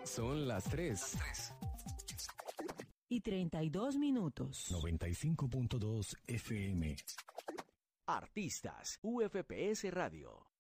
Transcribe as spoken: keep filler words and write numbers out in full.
Son las tres. Y treinta y dos minutos. noventa y cinco punto dos F M. Artistas, U F P S Radio.